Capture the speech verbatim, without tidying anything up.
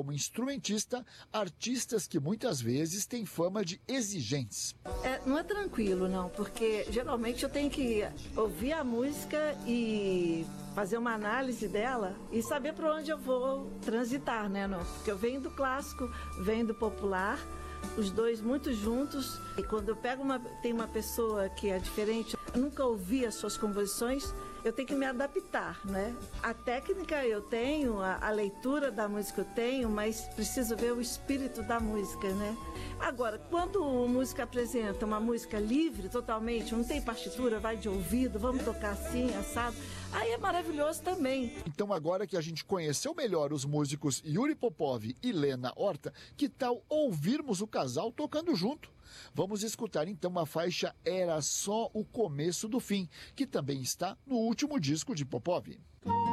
como instrumentista artistas que muitas vezes têm fama de exigentes. É, não é tranquilo, não, porque geralmente eu tenho que ouvir a música e fazer uma análise dela e saber para onde eu vou transitar, né? Não? Porque eu venho do clássico, venho do popular, os dois muito juntos, e quando eu pego uma, tem uma pessoa que é diferente, eu nunca ouvi as suas composições, eu tenho que me adaptar, né? A técnica eu tenho, a, a leitura da música eu tenho, mas preciso ver o espírito da música, né? Agora, quando o músico apresenta uma música livre, totalmente, não tem partitura, vai de ouvido, vamos tocar assim, assado, aí é maravilhoso também. Então, agora que a gente conheceu melhor os músicos Yuri Popov e Lena Horta, que tal ouvirmos o casal tocando junto? Vamos escutar então a faixa Era Só o Começo do Fim, que também está no último disco de Popov.